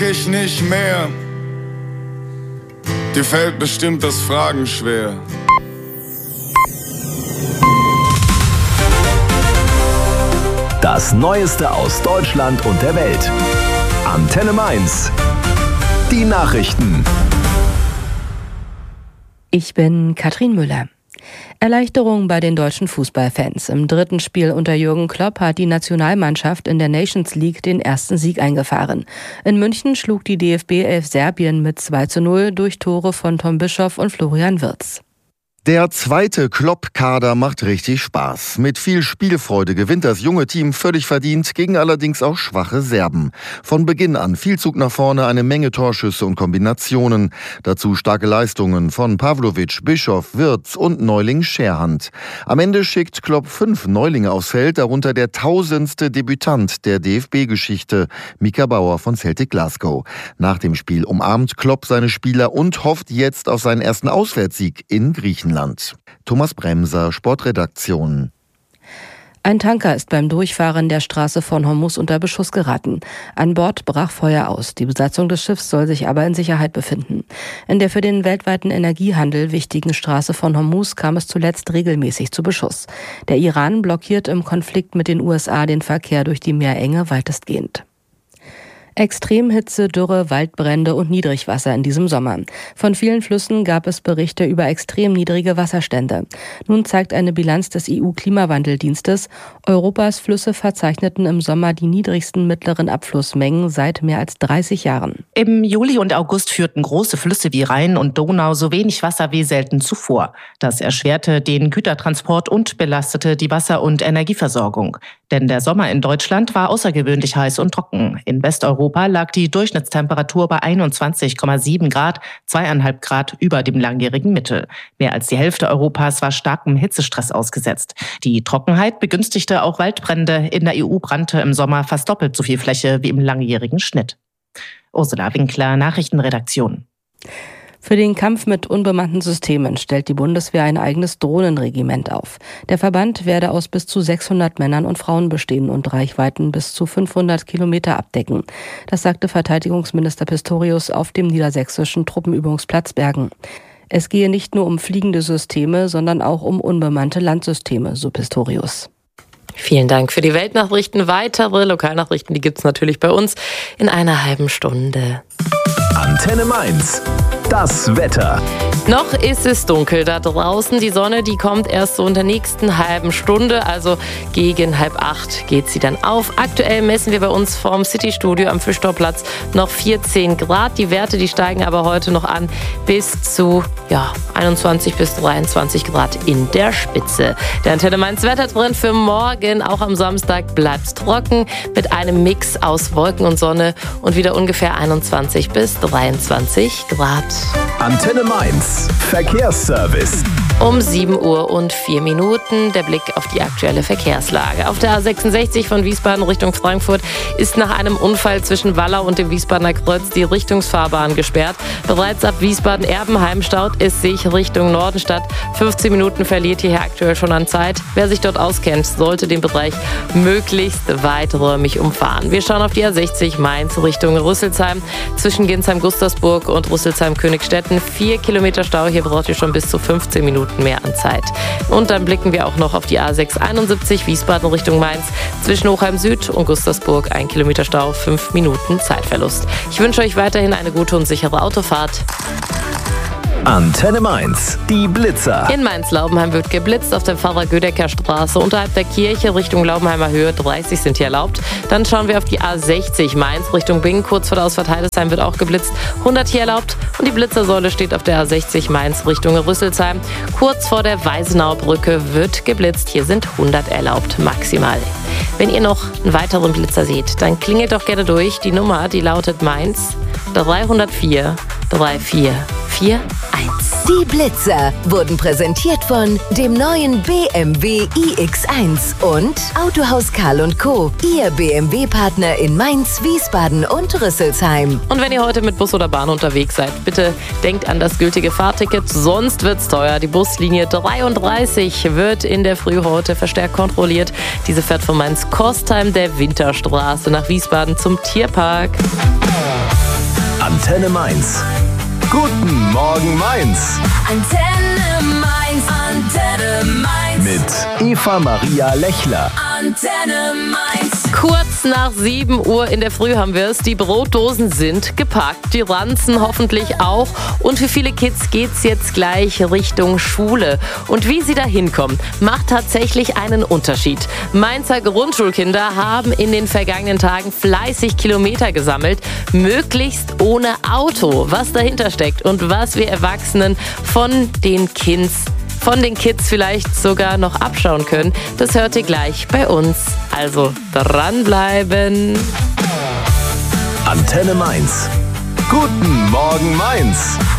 frag ich nicht mehr. Dir fällt bestimmt das Fragen schwer. Das Neueste aus Deutschland und der Welt. Antenne Mainz. Die Nachrichten. Ich bin Katrin Müller. Erleichterung bei den deutschen Fußballfans. Im dritten Spiel unter Jürgen Klopp hat die Nationalmannschaft in der Nations League den ersten Sieg eingefahren. In München schlug die DFB 11 Serbien mit 2:0 durch Tore von Tom Bischoff und Florian Wirtz. Der zweite Klopp-Kader macht richtig Spaß. Mit viel Spielfreude gewinnt das junge Team völlig verdient gegen allerdings auch schwache Serben. Von Beginn an viel Zug nach vorne, eine Menge Torschüsse und Kombinationen. Dazu starke Leistungen von Pavlovic, Bischoff, Wirtz und Neuling Scherhand. Am Ende schickt Klopp 5 Neulinge aufs Feld, darunter der 1000. Debütant der DFB-Geschichte, Mika Bauer von Celtic Glasgow. Nach dem Spiel umarmt Klopp seine Spieler und hofft jetzt auf seinen ersten Auswärtssieg in Griechenland. Thomas Bremser, Sportredaktion. Ein Tanker ist beim Durchfahren der Straße von Hormuz unter Beschuss geraten. An Bord brach Feuer aus. Die Besatzung des Schiffs soll sich aber in Sicherheit befinden. In der für den weltweiten Energiehandel wichtigen Straße von Hormuz kam es zuletzt regelmäßig zu Beschuss. Der Iran blockiert im Konflikt mit den USA den Verkehr durch die Meerenge weitestgehend. Extremhitze, Dürre, Waldbrände und Niedrigwasser in diesem Sommer. Von vielen Flüssen gab es Berichte über extrem niedrige Wasserstände. Nun zeigt eine Bilanz des EU-Klimawandeldienstes, Europas Flüsse verzeichneten im Sommer die niedrigsten mittleren Abflussmengen seit mehr als 30 Jahren. Im Juli und August führten große Flüsse wie Rhein und Donau so wenig Wasser wie selten zuvor. Das erschwerte den Gütertransport und belastete die Wasser- und Energieversorgung. Denn der Sommer in Deutschland war außergewöhnlich heiß und trocken. In Westeuropa lag die Durchschnittstemperatur bei 21,7 Grad, 2,5 Grad über dem langjährigen Mittel. Mehr als die Hälfte Europas war starkem Hitzestress ausgesetzt. Die Trockenheit begünstigte auch Waldbrände. In der EU brannte im Sommer fast doppelt so viel Fläche wie im langjährigen Schnitt. Ursula Winkler, Nachrichtenredaktion. Für den Kampf mit unbemannten Systemen stellt die Bundeswehr ein eigenes Drohnenregiment auf. Der Verband werde aus bis zu 600 Männern und Frauen bestehen und Reichweiten bis zu 500 Kilometer abdecken. Das sagte Verteidigungsminister Pistorius auf dem niedersächsischen Truppenübungsplatz Bergen. Es gehe nicht nur um fliegende Systeme, sondern auch um unbemannte Landsysteme, so Pistorius. Vielen Dank für die Weltnachrichten. Weitere Lokalnachrichten, die gibt's natürlich bei uns in einer halben Stunde. Antenne Mainz. Das Wetter. Noch ist es dunkel da draußen. Die Sonne, die kommt erst so in der nächsten halben Stunde. Also gegen 7:30 geht sie dann auf. Aktuell messen wir bei uns vom City-Studio am Fischtorplatz noch 14 Grad. Die Werte, die steigen aber heute noch an bis zu 21 bis 23 Grad in der Spitze. Der Antenne Mainz Wettertrend für morgen, auch am Samstag, bleibt trocken mit einem Mix aus Wolken und Sonne und wieder ungefähr 21 bis 23 Grad. Antenne Mainz. Verkehrsservice. Um 7:04 Uhr der Blick auf die aktuelle Verkehrslage. Auf der A66 von Wiesbaden Richtung Frankfurt ist nach einem Unfall zwischen Wallau und dem Wiesbadener Kreuz die Richtungsfahrbahn gesperrt. Bereits ab Wiesbaden-Erbenheim staut es sich Richtung Norden statt. 15 Minuten verliert hierher aktuell schon an Zeit. Wer sich dort auskennt, sollte den Bereich möglichst weiträumig umfahren. Wir schauen auf die A60 Mainz Richtung Rüsselsheim. Zwischen Ginsheim-Gustersburg und Rüsselsheim-Königstetten 4 Kilometer Stau. Hier braucht ihr schon bis zu 15 Minuten mehr an Zeit. Und dann blicken wir auch noch auf die A671 Wiesbaden Richtung Mainz. Zwischen Hochheim Süd und Gustersburg 1 Kilometer Stau, 5 Minuten Zeitverlust. Ich wünsche euch weiterhin eine gute und sichere Autofahrt. Antenne Mainz, die Blitzer. In Mainz-Laubenheim wird geblitzt auf der Pfarrer-Gödecker-Straße. Unterhalb der Kirche Richtung Laubenheimer Höhe 30 sind hier erlaubt. Dann schauen wir auf die A60 Mainz Richtung Bingen. Kurz vor der Ausfahrt Heidesheim wird auch geblitzt. 100 hier erlaubt. Und die Blitzersäule steht auf der A60 Mainz Richtung Rüsselsheim. Kurz vor der Weisenauer Brücke wird geblitzt. Hier sind 100 erlaubt maximal. Wenn ihr noch einen weiteren Blitzer seht, dann klingelt doch gerne durch. Die Nummer, die lautet Mainz 304 3441. Die Blitzer wurden präsentiert von dem neuen BMW iX1 und Autohaus Karl & Co., Ihr BMW-Partner in Mainz, Wiesbaden und Rüsselsheim. Und wenn ihr heute mit Bus oder Bahn unterwegs seid, bitte denkt an das gültige Fahrticket, sonst wird's teuer. Die Buslinie 33 wird in der Früh heute verstärkt kontrolliert. Diese fährt von Mainz-Kostheim der Winterstraße nach Wiesbaden zum Tierpark. Antenne Mainz. Guten Morgen Mainz. Antenne Mainz, Antenne Mainz. Mit Eva Maria Lechler. Antenne Mainz. Kurz nach 7 Uhr in der Früh haben wir es. Die Brotdosen sind gepackt, die Ranzen hoffentlich auch. Und für viele Kids geht's jetzt gleich Richtung Schule. Und wie sie da hinkommen, macht tatsächlich einen Unterschied. Mainzer Grundschulkinder haben in den vergangenen Tagen fleißig Kilometer gesammelt, möglichst ohne Auto. Was dahinter steckt und was wir Erwachsenen von den Kids vielleicht sogar noch abschauen können, das hört ihr gleich bei uns. Also dranbleiben. Antenne Mainz. Guten Morgen Mainz.